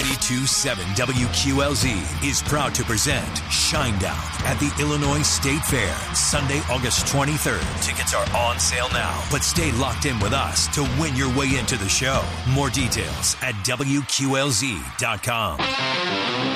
92.7 WQLZ is proud to present Shinedown at the Illinois State Fair, Sunday, August 23rd. Tickets are on sale now, but stay locked in with us to win your way into the show. More details at WQLZ.com.